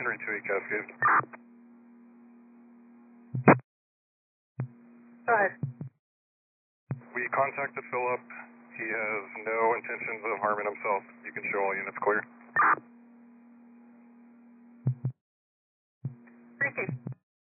328 Cascade. Go ahead. We contacted Philip. He has no intentions of harming himself. You can show all units clear.